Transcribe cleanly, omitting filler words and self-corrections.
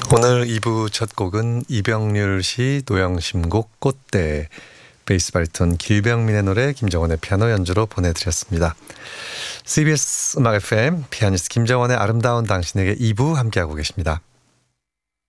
오늘 2부 첫 곡은 이병률 시 노영심곡 꽃대, 베이스 바리톤 길병민의 노래, 김정원의 피아노 연주로 보내드렸습니다. CBS 음악 FM 피아니스트 김정원의 아름다운 당신에게 2부 함께하고 계십니다.